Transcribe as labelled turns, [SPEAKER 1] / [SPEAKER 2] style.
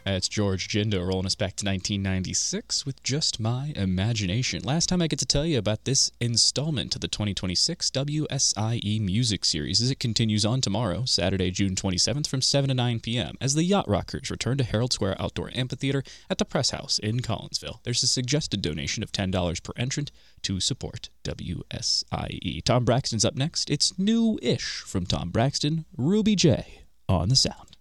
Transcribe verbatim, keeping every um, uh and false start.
[SPEAKER 1] That's George Jindo rolling us back to nineteen ninety-six with Just My Imagination. Last time I get to tell you about this installment to the twenty twenty-six W S I E Music Series as it continues on tomorrow, Saturday, June twenty-seventh from seven to nine p.m. as the Yacht Rockers return to Herald Square Outdoor Amphitheater at the Press House in Collinsville. There's a suggested donation of ten dollars per entrant to support W S I E. Tom Braxton's up next. It's new-ish from Tom Braxton, Ruby J on the Sound.